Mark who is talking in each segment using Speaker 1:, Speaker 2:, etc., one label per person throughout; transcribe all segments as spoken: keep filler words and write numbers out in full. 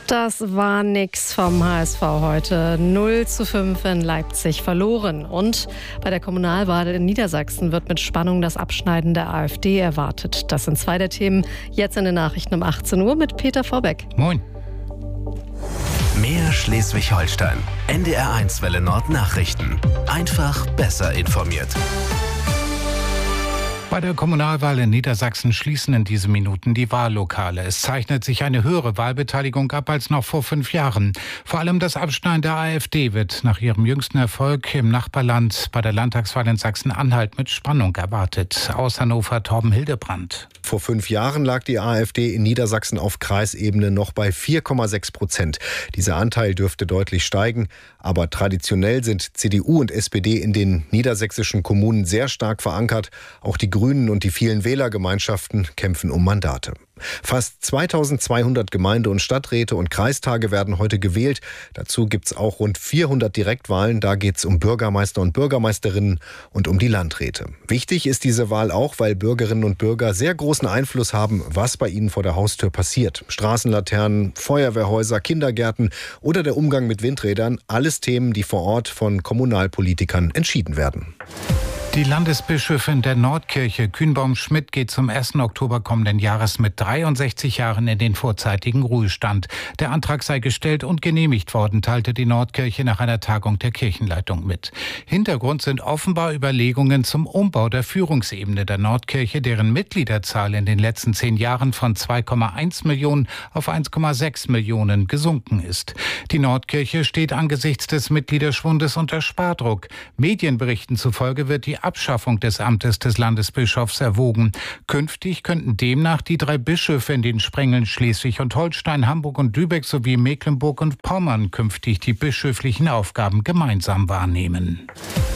Speaker 1: Das war nix vom H S V heute. null zu fünf in Leipzig verloren. Und bei der Kommunalwahl in Niedersachsen wird mit Spannung das Abschneiden der AfD erwartet. Das sind zwei der Themen jetzt in den Nachrichten um achtzehn Uhr mit Peter Vorbeck.
Speaker 2: Moin.
Speaker 3: Mehr Schleswig-Holstein. N D R eins Welle Nord Nachrichten. Einfach besser informiert.
Speaker 2: Bei der Kommunalwahl in Niedersachsen schließen in diesen Minuten die Wahllokale. Es zeichnet sich eine höhere Wahlbeteiligung ab als noch vor fünf Jahren. Vor allem das Abschneiden der AfD wird nach ihrem jüngsten Erfolg im Nachbarland bei der Landtagswahl in Sachsen-Anhalt mit Spannung erwartet. Aus Hannover Torben Hildebrand.
Speaker 4: Vor fünf Jahren lag die AfD in Niedersachsen auf Kreisebene noch bei vier Komma sechs Prozent. Dieser Anteil dürfte deutlich steigen. Aber traditionell sind C D U und S P D in den niedersächsischen Kommunen sehr stark verankert. Auch die Grünen und die vielen Wählergemeinschaften kämpfen um Mandate. Fast zweitausendzweihundert Gemeinde- und Stadträte und Kreistage werden heute gewählt. Dazu gibt es auch rund vierhundert Direktwahlen. Da geht es um Bürgermeister und Bürgermeisterinnen und um die Landräte. Wichtig ist diese Wahl auch, weil Bürgerinnen und Bürger sehr großen Einfluss haben, was bei ihnen vor der Haustür passiert. Straßenlaternen, Feuerwehrhäuser, Kindergärten oder der Umgang mit Windrädern. Alles Themen, die vor Ort von Kommunalpolitikern entschieden werden.
Speaker 2: Die Landesbischöfin der Nordkirche, Kühnbaum-Schmidt, geht zum ersten Oktober kommenden Jahres mit dreiundsechzig Jahren in den vorzeitigen Ruhestand. Der Antrag sei gestellt und genehmigt worden, teilte die Nordkirche nach einer Tagung der Kirchenleitung mit. Hintergrund sind offenbar Überlegungen zum Umbau der Führungsebene der Nordkirche, deren Mitgliederzahl in den letzten zehn Jahren von zwei Komma eins Millionen auf eins Komma sechs Millionen gesunken ist. Die Nordkirche steht angesichts des Mitgliederschwundes unter Spardruck. Medienberichten zufolge wird die Abschaffung des Amtes des Landesbischofs erwogen. Künftig könnten demnach die drei Bischöfe in den Sprengeln Schleswig und Holstein, Hamburg und Lübeck sowie Mecklenburg und Pommern künftig die bischöflichen Aufgaben gemeinsam wahrnehmen.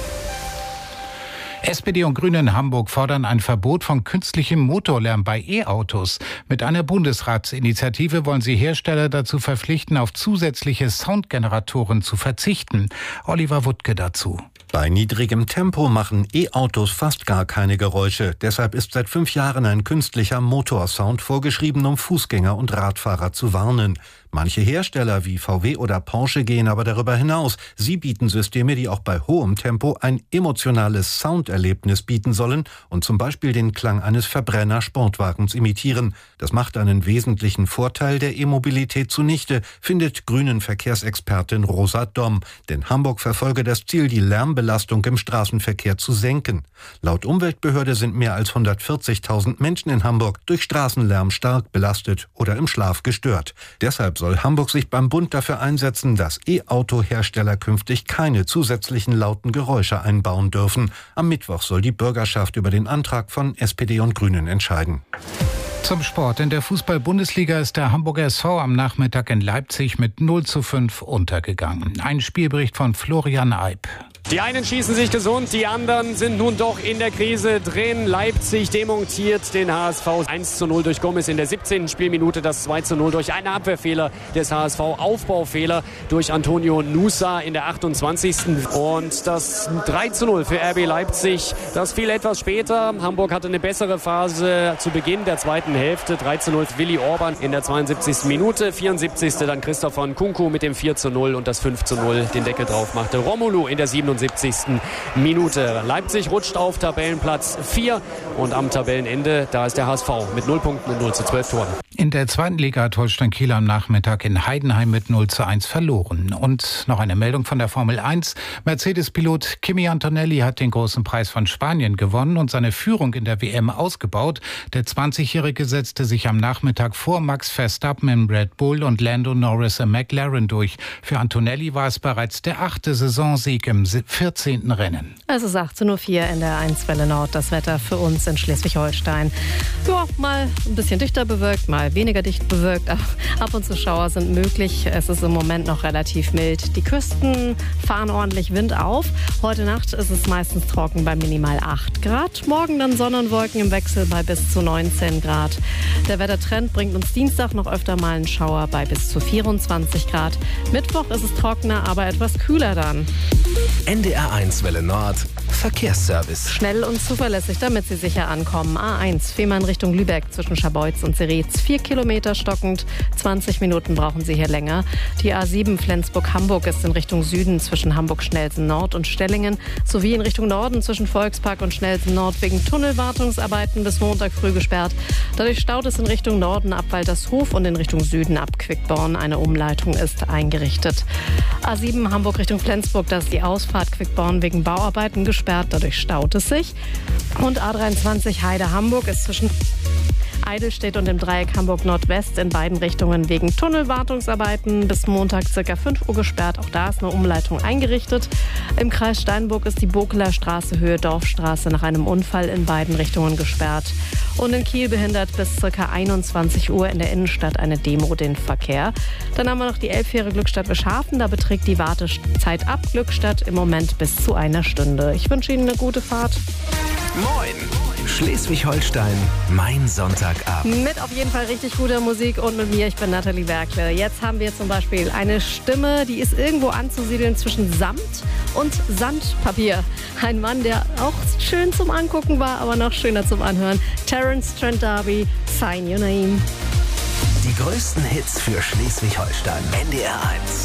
Speaker 2: S P D und Grüne in Hamburg fordern ein Verbot von künstlichem Motorlärm bei E-Autos. Mit einer Bundesratsinitiative wollen sie Hersteller dazu verpflichten, auf zusätzliche Soundgeneratoren zu verzichten. Oliver Wuttke dazu.
Speaker 5: Bei niedrigem Tempo machen E-Autos fast gar keine Geräusche. Deshalb ist seit fünf Jahren ein künstlicher Motorsound vorgeschrieben, um Fußgänger und Radfahrer zu warnen. Manche Hersteller wie V W oder Porsche gehen aber darüber hinaus. Sie bieten Systeme, die auch bei hohem Tempo ein emotionales Sounderlebnis bieten sollen und zum Beispiel den Klang eines Verbrenner-Sportwagens imitieren. Das macht einen wesentlichen Vorteil der E-Mobilität zunichte, findet Grünen-Verkehrsexpertin Rosa Domm. Denn Hamburg verfolge das Ziel, die Lärmbelastung im Straßenverkehr zu senken. Laut Umweltbehörde sind mehr als hundertvierzigtausend Menschen in Hamburg durch Straßenlärm stark belastet oder im Schlaf gestört. Deshalb soll Hamburg sich beim Bund dafür einsetzen, dass E-Auto-Hersteller künftig keine zusätzlichen lauten Geräusche einbauen dürfen. Am Mittwoch soll die Bürgerschaft über den Antrag von S P D und Grünen entscheiden.
Speaker 2: Zum Sport. In der Fußball-Bundesliga ist der Hamburger S V am Nachmittag in Leipzig mit null zu fünf untergegangen. Ein Spielbericht von Florian Eib.
Speaker 6: Die einen schießen sich gesund, die anderen sind nun doch in der Krise drin. Leipzig demontiert den H S V eins zu null durch Gomez in der siebzehnten Spielminute, das zwei zu null durch einen Abwehrfehler des H S V, Aufbaufehler durch Antonio Nusa in der achtundzwanzigsten Und das drei zu null für R B Leipzig, das fiel etwas später. Hamburg hatte eine bessere Phase zu Beginn der zweiten Hälfte. drei zu null für Willi Orban in der zweiundsiebzigsten Minute, vierundsiebzigste dann Christopher Nkunku mit dem vier zu null und das fünf zu null den Deckel drauf machte Romelu in der siebenundsiebzigsten Minute. Leipzig rutscht auf Tabellenplatz vier und am Tabellenende, da ist der H S V mit null Punkten und null zu zwölf Toren.
Speaker 2: In der zweiten Liga hat Holstein Kiel am Nachmittag in Heidenheim mit null zu eins verloren. Und noch eine Meldung von der Formel eins. Mercedes-Pilot Kimi Antonelli hat den großen Preis von Spanien gewonnen und seine Führung in der W M ausgebaut. Der zwanzigjährige setzte sich am Nachmittag vor Max Verstappen im Red Bull und Lando Norris im McLaren durch. Für Antonelli war es bereits der achte Saisonsieg im vierzehnten Rennen.
Speaker 1: Es ist achtzehn Uhr vier in der eins Welle Nord. Das Wetter für uns in Schleswig-Holstein. Ja, mal ein bisschen dichter bewölkt, mal weniger dicht bewölkt. Ab und zu Schauer sind möglich. Es ist im Moment noch relativ mild. Die Küsten fahren ordentlich Wind auf. Heute Nacht ist es meistens trocken bei minimal acht Grad. Morgen dann Sonne und Wolken im Wechsel bei bis zu neunzehn Grad. Der Wettertrend bringt uns Dienstag noch öfter mal einen Schauer bei bis zu vierundzwanzig Grad. Mittwoch ist es trockener, aber etwas kühler dann.
Speaker 3: N D R eins Welle Nord. Verkehrsservice.
Speaker 1: Schnell und zuverlässig, damit Sie sicher ankommen. A eins, Fehmarn Richtung Lübeck zwischen Scharbeutz und Seretz. Vier Kilometer stockend, zwanzig Minuten brauchen Sie hier länger. Die A sieben Flensburg-Hamburg ist in Richtung Süden zwischen Hamburg-Schnelsen-Nord und Stellingen sowie in Richtung Norden zwischen Volkspark und Schnelsen-Nord wegen Tunnelwartungsarbeiten bis Montag früh gesperrt. Dadurch staut es in Richtung Norden ab Waltershof und in Richtung Süden ab Quickborn. Eine Umleitung ist eingerichtet. A sieben Hamburg Richtung Flensburg, da ist die Ausfahrt Quickborn wegen Bauarbeiten gesperrt. Dadurch staut es sich. Und A dreiundzwanzig Heide-Hamburg ist zwischen Eidelstedt und dem Dreieck Hamburg-Nordwest in beiden Richtungen wegen Tunnelwartungsarbeiten bis Montag ca. fünf Uhr gesperrt. Auch da ist eine Umleitung eingerichtet. Im Kreis Steinburg ist die Bokeler Straße Höhe Dorfstraße nach einem Unfall in beiden Richtungen gesperrt. Und in Kiel behindert bis ca. einundzwanzig Uhr in der Innenstadt eine Demo den Verkehr. Dann haben wir noch die Elbfähre Glückstadt-Beschafen. Da beträgt die Wartezeit ab Glückstadt im Moment bis zu einer Stunde. Ich wünsche Ihnen eine gute Fahrt.
Speaker 3: Moin! Schleswig-Holstein, mein Sonntagabend.
Speaker 1: Mit auf jeden Fall richtig guter Musik und mit mir, ich bin Nathalie Werkle. Jetzt haben wir zum Beispiel eine Stimme, die ist irgendwo anzusiedeln zwischen Samt und Sandpapier. Ein Mann, der auch schön zum Angucken war, aber noch schöner zum Anhören. Terence Trent D'Arby, Sign Your Name.
Speaker 3: Die größten Hits für Schleswig-Holstein. N D R eins.